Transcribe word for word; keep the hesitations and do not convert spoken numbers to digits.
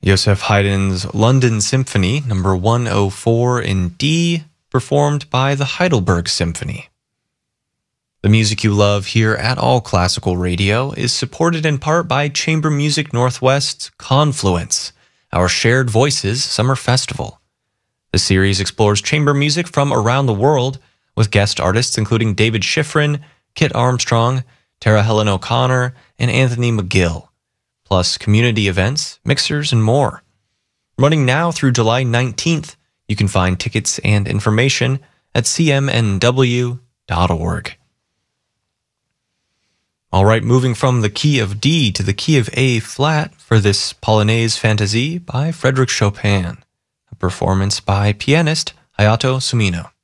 Joseph Haydn's London Symphony, number one oh four in D, performed by the Heidelberg Symphony. The music you love here at All Classical Radio is supported in part by Chamber Music Northwest's Confluence, our Shared Voices Summer Festival. The series explores chamber music from around the world with guest artists including David Schifrin, Kit Armstrong, Tara Helen O'Connor, and Anthony McGill, plus community events, mixers, and more. Running now through July nineteenth, you can find tickets and information at c m n w dot org. All right, moving from the key of D to the key of A flat for this Polonaise Fantasy by Frédéric Chopin, a performance by pianist Hayato Sumino.